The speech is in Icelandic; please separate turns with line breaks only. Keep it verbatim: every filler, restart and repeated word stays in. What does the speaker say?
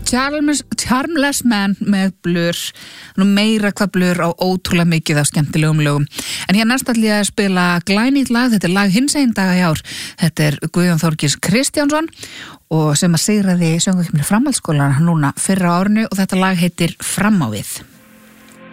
Charles, Charmless Man með Blur. Nú meira hvað Blur á ótrúlega mikið af skemmtilegum lögum. En hér næst ætla ég að spila glænýtt lag, þetta er lag hinsegin daga í ár. Þetta er Guðjón Þorgils Kristjánsson og sem að sigraði söngvakeppni framhaldsskólanna núna fyrra á árinu og þetta lag heitir Fram á við.